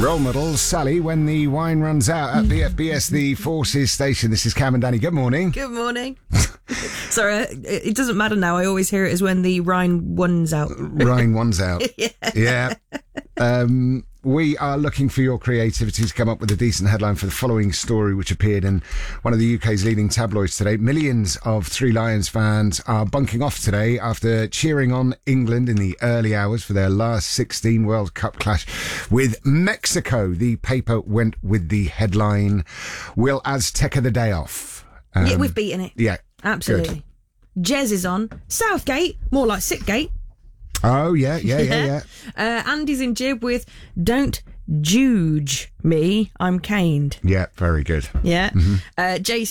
Role model, Sally, when the wine runs out at the FBS, the Forces station. This is Cam and Danny. Good morning. Good morning. Sorry, it doesn't matter now. I always hear it as when the Rhine one's out. Rhine one's out. Yeah. We are looking for your creativity to come up with a decent headline for the following story, which appeared in one of the UK's leading tabloids today. Millions of Three Lions fans are bunking off today after cheering on England in the early hours for their last 16 World Cup clash with Mexico. The paper went with the headline, "Will Azteca the day off?" Yeah, we've beaten it. Yeah. Absolutely. Good. Jez is on. Southgate, more like Sickgate. Oh, yeah. Andy's in Jib with "Don't Juge me, I'm caned." Yeah, very good. Yeah. Jason